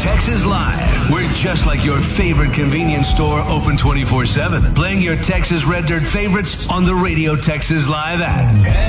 Texas Live. We're just like your favorite convenience store, open 24/7. Playing your Texas Red Dirt favorites on the Radio Texas Live app.